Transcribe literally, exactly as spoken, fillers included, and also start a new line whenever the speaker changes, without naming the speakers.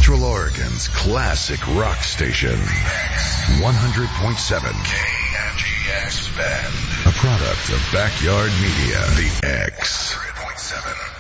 Central Oregon's classic rock station. one hundred point seven K N G X Bend. A product of Backyard Media. The X. one hundred point seven